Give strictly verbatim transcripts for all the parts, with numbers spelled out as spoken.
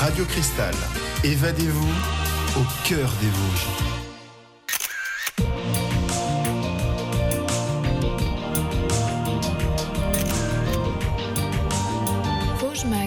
Radio Cristal, évadez-vous au cœur des Vosges. Vosges Mag.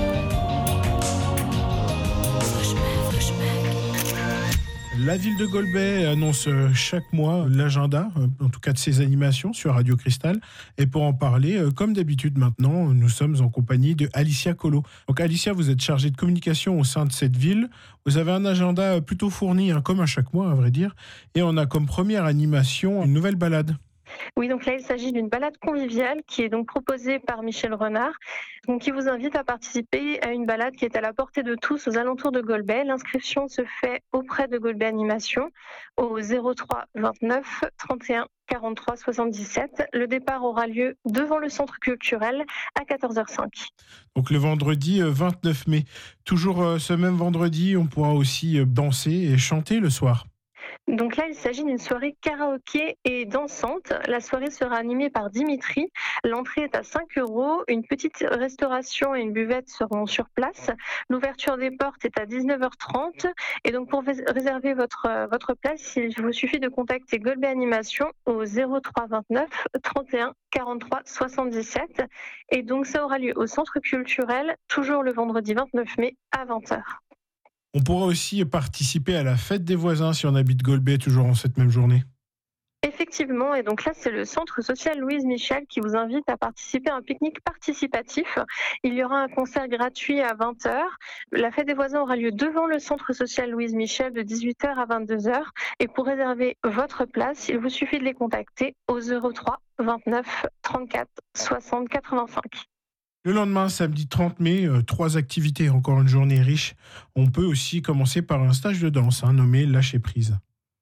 La ville de Golbey annonce chaque mois l'agenda, en tout cas de ses animations sur Radio Cristal. Et pour en parler, comme d'habitude maintenant, nous sommes en compagnie de Alicia Collot. Donc Alicia, vous êtes chargée de communication au sein de cette ville. Vous avez un agenda plutôt fourni, hein, comme à chaque mois à vrai dire. Et on a comme première animation une nouvelle balade. Oui, donc là, il s'agit d'une balade conviviale qui est donc proposée par Michel Renard, donc qui vous invite à participer à une balade qui est à la portée de tous aux alentours de Golbey. L'inscription se fait auprès de Golbey Animation au zéro trois vingt-neuf trente et un quarante-trois soixante-dix-sept. Le départ aura lieu devant le centre culturel à quatorze heures cinq. Donc le vendredi vingt-neuf mai. Toujours ce même vendredi, on pourra aussi danser et chanter le soir. Donc là, il s'agit d'une soirée karaoké et dansante. La soirée sera animée par Dimitri. L'entrée est à cinq euros. Une petite restauration et une buvette seront sur place. L'ouverture des portes est à dix-neuf heures trente. Et donc pour réserver votre, votre place, il vous suffit de contacter Golbey Animation au zéro trois vingt-neuf trente et un quarante-trois soixante-dix-sept. Et donc ça aura lieu au centre culturel, toujours le vendredi vingt-neuf mai à vingt heures. On pourra aussi participer à la fête des voisins si on habite Golbey, toujours en cette même journée. Effectivement, et donc là, c'est le centre social Louise Michel qui vous invite à participer à un pique-nique participatif. Il y aura un concert gratuit à vingt heures. La fête des voisins aura lieu devant le centre social Louise Michel de dix-huit heures à vingt-deux heures. Et pour réserver votre place, il vous suffit de les contacter au zéro trois vingt-neuf trente-quatre soixante quatre-vingt-cinq. Le lendemain, samedi trente mai, euh, trois activités, encore une journée riche. On peut aussi commencer par un stage de danse, hein, nommé Lâcher prise.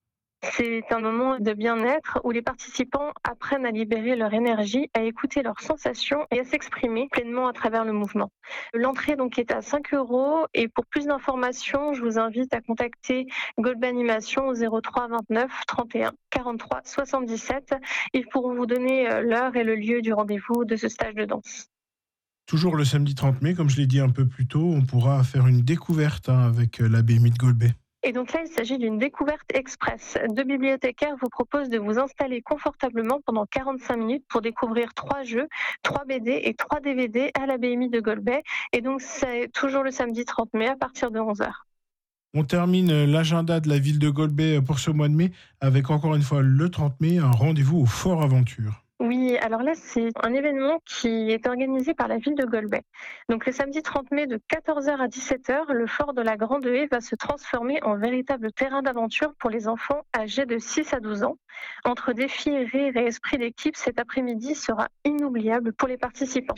C'est un moment de bien-être où les participants apprennent à libérer leur énergie, à écouter leurs sensations et à s'exprimer pleinement à travers le mouvement. L'entrée donc est à cinq euros et pour plus d'informations, je vous invite à contacter Golbey Animation au zéro trois vingt-neuf trente et un quarante-trois soixante-dix-sept. Ils pourront vous donner l'heure et le lieu du rendez-vous de ce stage de danse. Toujours le samedi trente mai, comme je l'ai dit un peu plus tôt, on pourra faire une découverte hein, avec la B M I de Golbey. Et donc là, il s'agit d'une découverte express. Deux bibliothécaires vous proposent de vous installer confortablement pendant quarante-cinq minutes pour découvrir trois jeux, trois B D et trois D V D à la B M I de Golbey. Et donc, c'est toujours le samedi trente mai à partir de onze heures. On termine l'agenda de la ville de Golbey pour ce mois de mai avec encore une fois le trente mai, un rendez-vous au Fort Aventure. Oui, alors là, c'est un événement qui est organisé par la ville de Golbey. Donc le samedi trente mai de quatorze heures à dix-sept heures, le fort de la Grande Haie va se transformer en véritable terrain d'aventure pour les enfants âgés de six à douze ans. Entre défis, rires et esprit d'équipe, cet après-midi sera inoubliable pour les participants.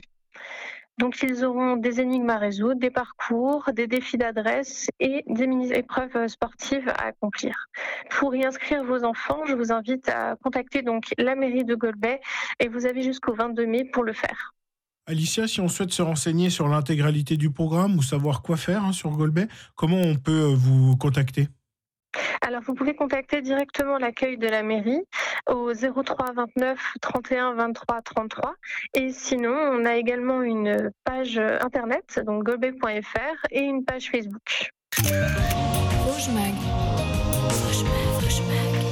Donc ils auront des énigmes à résoudre, des parcours, des défis d'adresse et des mini-épreuves sportives à accomplir. Pour y inscrire vos enfants, je vous invite à contacter donc la mairie de Golbey et vous avez jusqu'au vingt-deux mai pour le faire. Alicia, si on souhaite se renseigner sur l'intégralité du programme ou savoir quoi faire hein, sur Golbey, comment on peut vous contacter ? Alors, vous pouvez contacter directement l'accueil de la mairie au zéro trois vingt-neuf trente et un vingt-trois trente-trois. Et sinon, on a également une page internet, donc golbey point f r, et une page Facebook. Vosges Mag. Vosges Mag. Vosges Mag.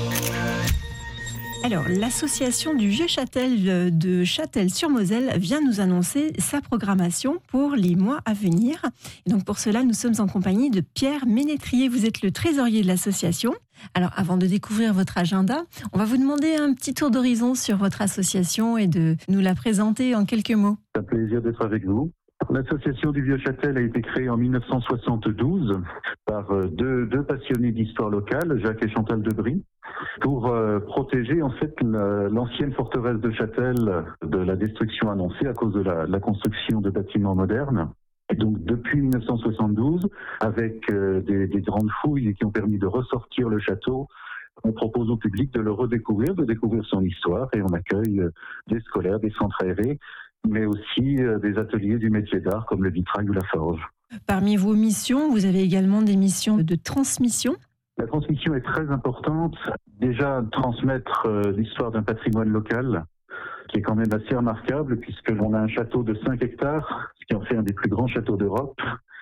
Alors, l'association du Vieux-Châtel de Châtel-sur-Moselle vient nous annoncer sa programmation pour les mois à venir. Et donc, pour cela, nous sommes en compagnie de Pierre Ménétrier. Vous êtes le trésorier de l'association. Alors, avant de découvrir votre agenda, on va vous demander un petit tour d'horizon sur votre association et de nous la présenter en quelques mots. C'est un plaisir d'être avec vous. L'association du Vieux-Châtel a été créée en dix-neuf cent soixante-douze par deux, deux passionnés d'histoire locale, Jacques et Chantal Debry, pour euh, protéger en fait l'ancienne forteresse de Châtel de la destruction annoncée à cause de la, la construction de bâtiments modernes. Et donc depuis dix-neuf cent soixante-douze, avec euh, des, des grandes fouilles qui ont permis de ressortir le château, on propose au public de le redécouvrir, de découvrir son histoire, et on accueille euh, des scolaires, des centres aérés, mais aussi euh, des ateliers du métier d'art comme le vitrail ou la forge. Parmi vos missions, vous avez également des missions de transmission. La transmission est très importante. Déjà, transmettre euh, l'histoire d'un patrimoine local qui est quand même assez remarquable puisque l'on a un château de cinq hectares, ce qui en fait un des plus grands châteaux d'Europe.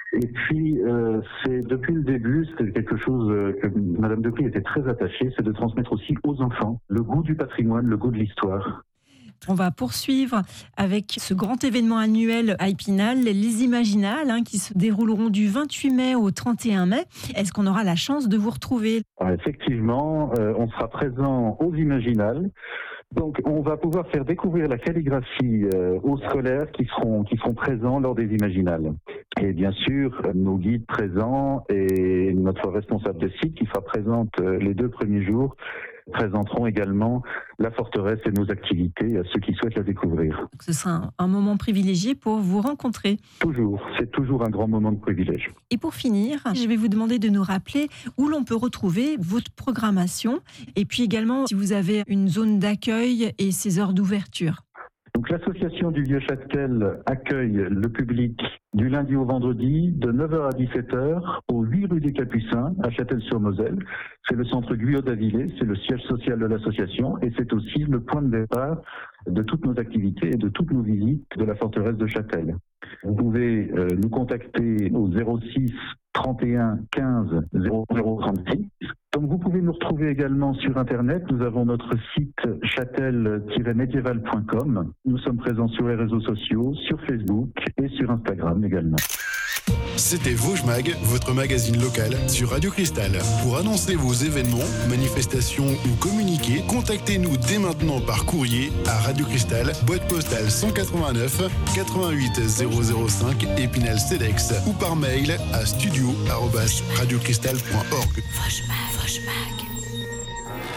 Et puis, euh, c'est depuis le début, c'était quelque chose euh, que Madame Debris était très attachée, c'est de transmettre aussi aux enfants le goût du patrimoine, le goût de l'histoire. On va poursuivre avec ce grand événement annuel à Épinal, les Imaginales, hein, qui se dérouleront du vingt-huit mai au trente et un mai. Est-ce qu'on aura la chance de vous retrouver ? Alors, effectivement, euh, on sera présent aux Imaginales. Donc, on va pouvoir faire découvrir la calligraphie euh, aux scolaires qui seront qui seront présents lors des Imaginales. Et bien sûr, nos guides présents et notre responsable de site qui sera présente euh, les deux premiers jours présenteront également la forteresse et nos activités à ceux qui souhaitent la découvrir. Donc ce sera un, un moment privilégié pour vous rencontrer. Toujours, c'est toujours un grand moment de privilège. Et pour finir, je vais vous demander de nous rappeler où l'on peut retrouver votre programmation et puis également si vous avez une zone d'accueil et ses heures d'ouverture. Donc l'association du Vieux-Châtel accueille le public du lundi au vendredi de neuf heures à dix-sept heures au huit rue des Capucins à Châtel-sur-Moselle. C'est le centre Guyot d'Avillé, c'est le siège social de l'association et c'est aussi le point de départ de toutes nos activités et de toutes nos visites de la forteresse de Châtel. Vous pouvez euh, nous contacter au zéro six trente et un quinze zéro zéro trente-six. Donc vous pouvez nous retrouver également sur Internet. Nous avons notre site châtel tiret médiéval point com. Nous sommes présents sur les réseaux sociaux, sur Facebook et sur Instagram également. C'était Vosges Mag, votre magazine local sur Radio Cristal. Pour annoncer vos événements, manifestations ou communiquer, contactez-nous dès maintenant par courrier à Radio Cristal, boîte postale cent quatre-vingt-neuf quatre-vingt-huit zéro zéro cinq Épinal Cedex ou par mail à studio arobase radiocristal point org. Vosges Mag, Vosges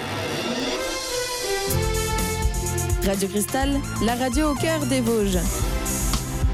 Mag. Radio Cristal, la radio au cœur des Vosges.